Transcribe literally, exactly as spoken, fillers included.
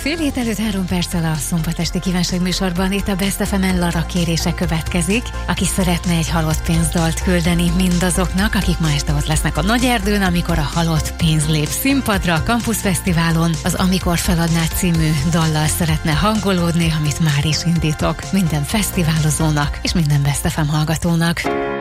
Fél hét előtt három perccel a szombat esti kívánság műsorban itt a Best ef em-en Lara kérése következik, aki szeretne egy halott pénzdalt küldeni mindazoknak, akik ma este ott lesznek a Nagy Erdőn, amikor a halott pénz lép színpadra a Campus Fesztiválon. Az Amikor feladnád című dallal szeretne hangolódni, amit már is indítok minden fesztiválozónak és minden Best ef em hallgatónak.